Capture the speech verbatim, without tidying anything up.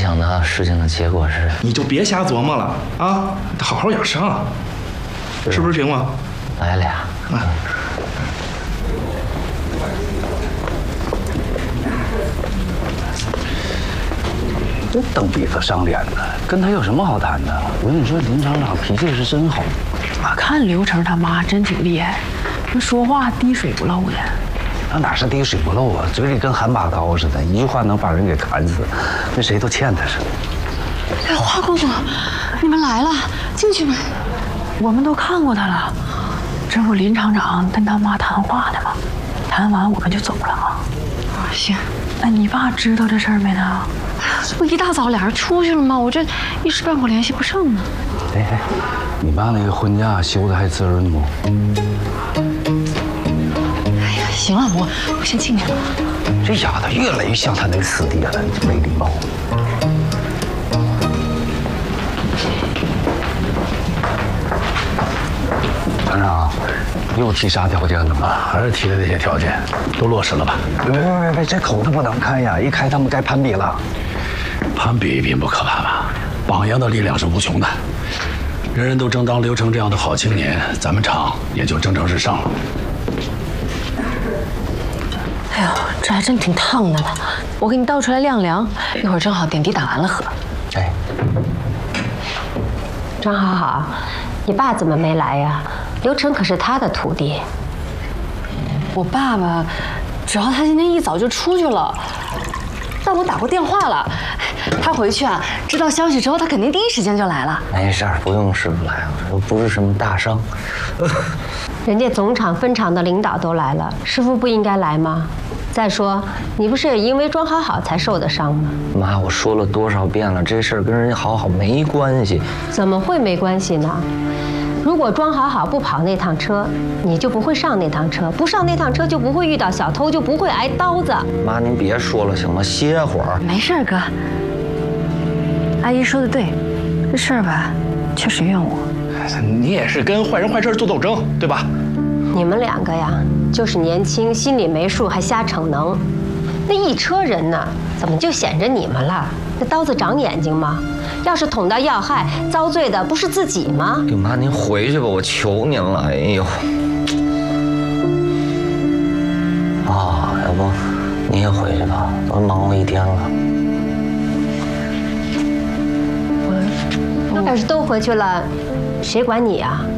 想到事情的结果是， 你就别瞎琢磨了啊，好好养伤，是不是平吗？ 来俩。 啊。 这蹬鼻子上脸的，跟他有什么好谈的？我跟你说，林厂长脾气是真好。 我看刘成他妈真挺厉害，那说话滴水不漏的。 那哪是滴水不漏啊？嘴里跟含把刀似的，一句话能把人给砍死，跟谁都欠他似的。 哎，花公公，你们来了，进去吧。我们都看过他了，这不林厂长跟他妈谈话呢吗？谈完我们就走了啊。啊，行。哎，你爸知道这事儿没呢？这不一大早俩人出去了吗？我这一时半会联系不上呢。 哎哎，你爸那个婚假休的还滋润不？ 哎呀，行了，我我先进去了。 这丫头越来越像他那个师弟了，你没礼貌。厂长，又提啥条件了吗？ 还是提的那些条件，都落实了吧？ 别别别别，这口子不能开呀！一开他们该攀比了。 攀比并不可怕吧？榜样的力量是无穷的，人人都争当刘成这样的好青年，咱们厂也就蒸蒸日上了。 哎呦，这还真挺烫的呢，我给你倒出来晾凉，一会儿正好点滴打完了喝。 哎， 张好好，你爸怎么没来呀？刘成可是他的徒弟。 我爸爸，主要他今天一早就出去了，但我打过电话了，他回去啊，知道消息之后，他肯定第一时间就来了。 没事儿，不用师傅来，又不是什么大伤。 人家总厂分厂的领导都来了，师傅不应该来吗？再说，你不是也因为庄好好才受的伤吗？ 妈，我说了多少遍了，这事儿跟人家好好没关系。 怎么会没关系呢？如果庄好好不跑那趟车，你就不会上那趟车，不上那趟车就不会遇到小偷，就不会挨刀子。 妈，您别说了行吗？歇会儿。 没事儿，哥。阿姨说的对，这事儿吧，确实怨我。 你也是跟坏人坏事做斗争，对吧？ 你们两个呀，就是年轻，心里没数，还瞎逞能。那一车人呢，怎么就显着你们了？那刀子长眼睛吗？要是捅到要害，遭罪的不是自己吗？ 哎呦妈，您回去吧，我求您了。哎呦，啊，要不你也回去吧，都忙活一天了。 要是都回去了，谁管你啊？